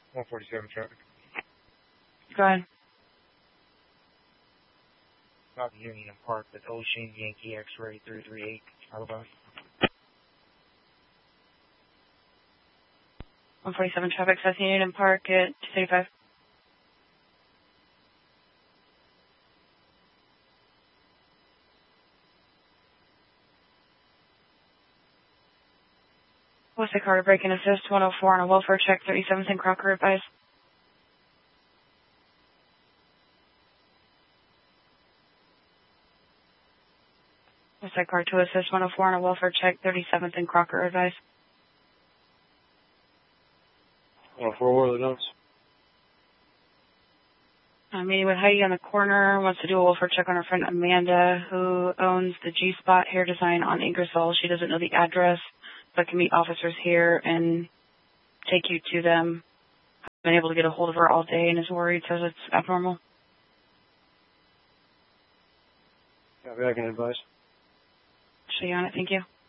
147 traffic. Go ahead. South Union Park with Ocean Yankee X-Ray 338. Alibi. 147 traffic, South Union Park at 235. What's the car? Break and assist, 104 on a welfare check, 37th and Crocker advice. What's that car? To assist, 104 on a welfare check, 37th and Crocker advice. 104, what are the notes? I'm meeting with Heidi on the corner, wants to do a welfare check on her friend Amanda, who owns the G-Spot Hair Design on Ingersoll. She doesn't know the address, but can meet officers here and take you to them. I've been able to get a hold of her all day and is worried, says it's abnormal. Copy, I can advise. Show you on it, thank you.